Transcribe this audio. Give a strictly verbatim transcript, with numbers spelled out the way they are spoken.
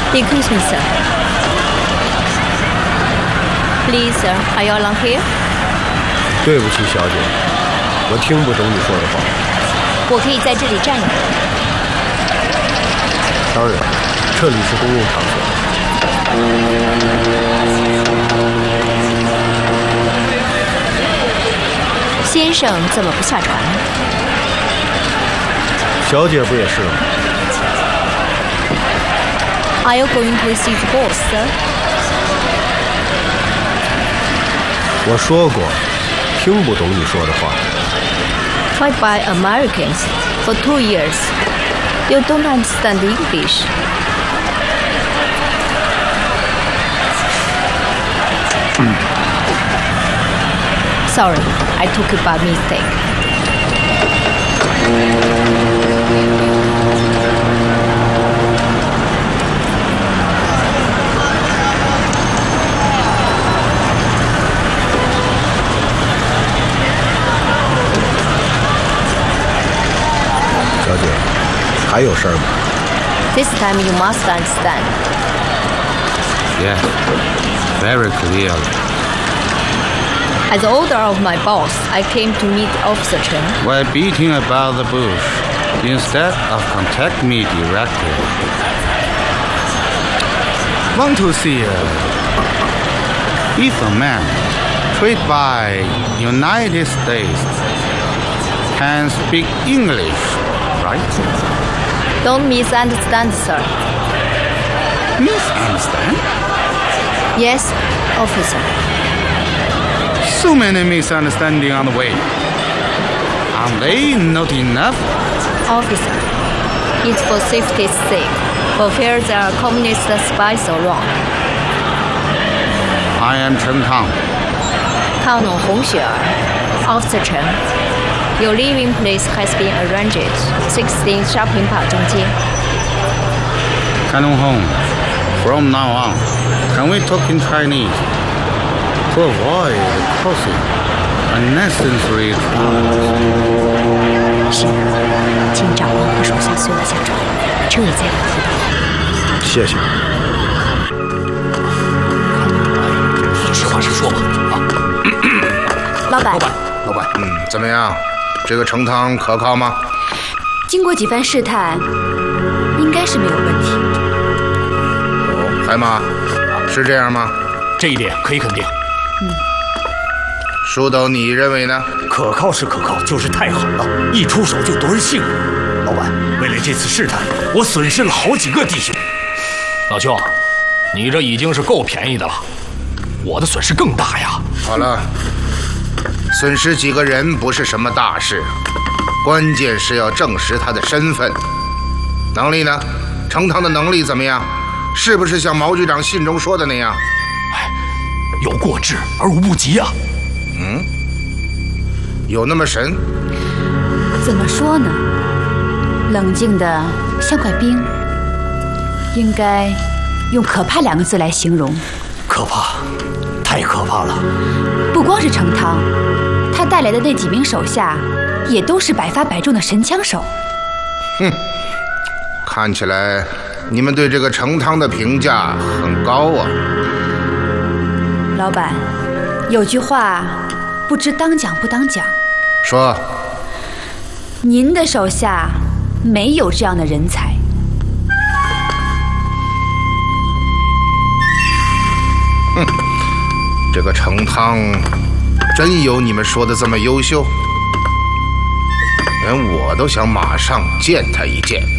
Excuse me, sir. Please, sir, are you along here? 对不起，小姐，我听不懂你说的话。 我可以在这里站一会儿。 当然，这里是公共场所。 先生怎么不下船？ 小姐不也是吗 Are you going to see the boss, sir? 我说过，听不懂你说的话。 Tried by Americans for two years. You don't understand English. Sorry, I took it by mistake. 小姐，还有事儿吗 This time you must understand. Yes, very clearly. As order of my boss, I came to meet Officer Chen. While beating about the bush, instead of contact me directly. Want to see uh, if a man trained by United States can speak English, right? Don't misunderstand, sir. Misunderstand? Yes, officer. So many misunderstandings on the way. Are they not enough? Officer, it's for safety's sake, for fear there are communist spies around. I am Chen Tang. Colonel Hong Xuer, Officer Chen. Your living place has been arranged. sixteen Shopping Park 中街。 Colonel Hong, from now on, can we talk in Chinese? To avoid causing unnecessary trouble. 是的，请长官和手下随我下船，车也在我后头。 谢谢。 实话实说吧，啊！ 老板， 老板，老板，嗯，怎么样？这个成汤可靠吗？ 经过几番试探，应该是没有问题。 哦，海马，是这样吗？ 这一点可以肯定。 嗯。 书斗，你认为呢？ 可靠是可靠，就是太狠了，一出手就夺人性命。老板，为了这次试探，我损失了好几个弟兄。老兄，你这已经是够便宜的了，我的损失更大呀。 好了，损失几个人不是什么大事，关键是要证实他的身份。能力呢？成汤的能力怎么样？是不是像毛局长信中说的那样？ 哎，有过之而无不及啊。 嗯，有那么神？ 怎么说呢？冷静的像块冰，应该用可怕两个字来形容。 可怕，太可怕了。 不光是成汤，他带来的那几名手下，也都是百发百中的神枪手。 哼，看起来你们对这个成汤的评价很高啊。 老板，有句话不知当讲不当讲。 说， 您的手下没有这样的人才。 哼，这个成汤真有你们说的这么优秀？连我都想马上见他一见。